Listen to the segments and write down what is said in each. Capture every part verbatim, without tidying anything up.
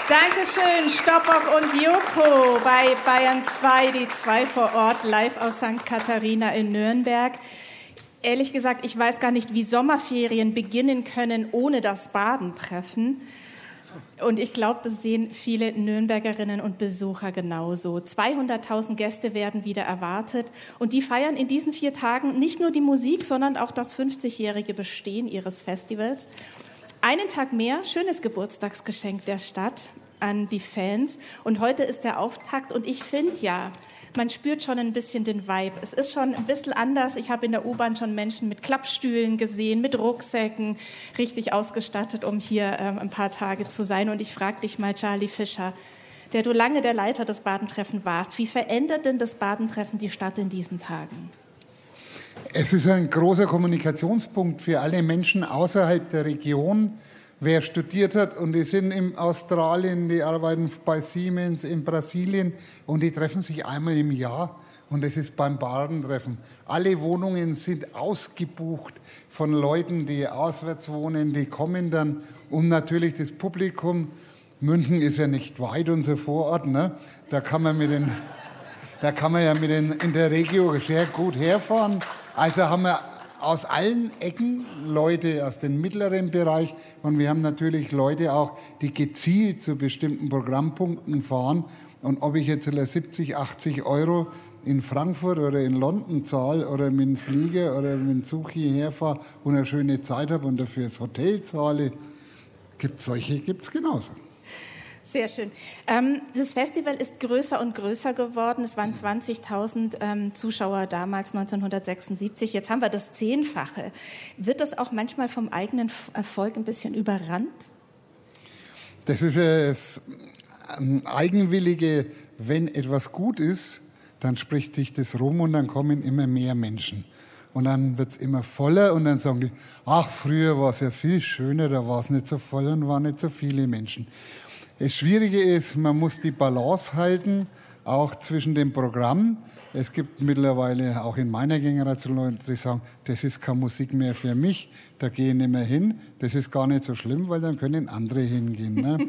Dankeschön, Stoppock und Joko bei Bayern zwei, die zwei vor Ort, live aus Sankt Katharina in Nürnberg. Ehrlich gesagt, ich weiß gar nicht, wie Sommerferien beginnen können ohne das Badentreffen. Und ich glaube, das sehen viele Nürnbergerinnen und Besucher genauso. zweihunderttausend Gäste werden wieder erwartet. Und die feiern in diesen vier Tagen nicht nur die Musik, sondern auch das fünfzigjährige Bestehen ihres Festivals. Einen Tag mehr, schönes Geburtstagsgeschenk der Stadt an die Fans. Und heute ist der Auftakt. Und ich finde ja, man spürt schon ein bisschen den Vibe. Es ist schon ein bisschen anders. Ich habe in der U-Bahn schon Menschen mit Klappstühlen gesehen, mit Rucksäcken, richtig ausgestattet, um hier ähm, ein paar Tage zu sein. Und ich frage dich mal, Charlie Fischer, der du lange der Leiter des Badentreffen warst, wie verändert denn das Badentreffen die Stadt in diesen Tagen? Es ist ein großer Kommunikationspunkt für alle Menschen außerhalb der Region. Wer studiert hat und die sind in Australien, die arbeiten bei Siemens in Brasilien und die treffen sich einmal im Jahr und das ist beim Badentreffen. Alle Wohnungen sind ausgebucht von Leuten, die auswärts wohnen, die kommen dann und natürlich das Publikum. München ist ja nicht weit, unser Vorort, ne? Da kann man mit den, da kann man ja mit den, in der Regio sehr gut herfahren. Also haben wir aus allen Ecken Leute aus dem mittleren Bereich und wir haben natürlich Leute auch, die gezielt zu bestimmten Programmpunkten fahren. Und ob ich jetzt siebzig, achtzig Euro in Frankfurt oder in London zahle oder mit dem Flieger oder mit dem Zug hierher fahre und eine schöne Zeit habe und dafür das Hotel zahle, gibt solche gibt's genauso. Sehr schön. Ähm, das Festival ist größer und größer geworden. Es waren zwanzigtausend ähm, Zuschauer damals, neunzehnhundertsechsundsiebzig. Jetzt haben wir das Zehnfache. Wird das auch manchmal vom eigenen Erfolg ein bisschen überrannt? Das ist das Eigenwillige. Wenn etwas gut ist, dann spricht sich das rum und dann kommen immer mehr Menschen. Und dann wird es immer voller und dann sagen die, ach, früher war es ja viel schöner, da war es nicht so voll und waren nicht so viele Menschen. Das Schwierige ist, man muss die Balance halten, auch zwischen dem Programm. Es gibt mittlerweile auch in meiner Generation Leute, die sagen, das ist keine Musik mehr für mich, da gehe ich nicht mehr hin. Das ist gar nicht so schlimm, weil dann können andere hingehen. Ne?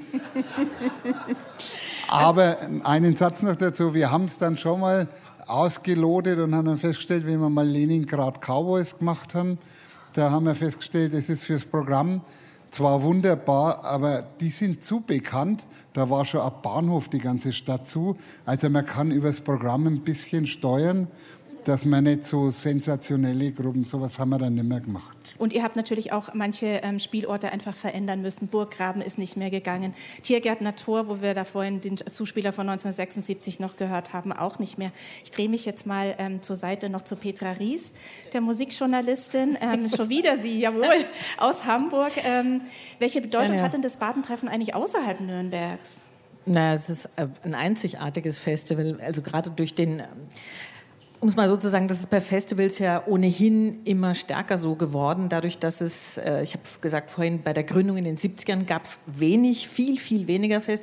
Aber einen Satz noch dazu, wir haben es dann schon mal ausgelotet und haben dann festgestellt, wenn wir mal Leningrad Cowboys gemacht haben, da haben wir festgestellt, das ist fürs Programm zwar wunderbar, aber die sind zu bekannt. Da war schon ab Bahnhof die ganze Stadt zu. Also man kann über das Programm ein bisschen steuern, dass man nicht so sensationelle Gruppen, sowas haben wir dann nicht mehr gemacht. Und ihr habt natürlich auch manche ähm, Spielorte einfach verändern müssen. Burggraben ist nicht mehr gegangen. Tiergärtner Tor, wo wir da vorhin den Zuspieler von neunzehnhundertsechsundsiebzig noch gehört haben, auch nicht mehr. Ich drehe mich jetzt mal ähm, zur Seite noch zu Petra Ries, der Musikjournalistin. Ähm, schon wieder sie, jawohl, aus Hamburg. Ähm, welche Bedeutung ja, ja. hat denn das Badentreffen eigentlich außerhalb Nürnbergs? Na, es ist ein einzigartiges Festival. Also gerade durch den... Um es mal so zu sagen, das ist bei Festivals ja ohnehin immer stärker so geworden, dadurch, dass es, ich habe gesagt vorhin, bei der Gründung in den siebzigern gab es wenig, viel, viel weniger Festivals.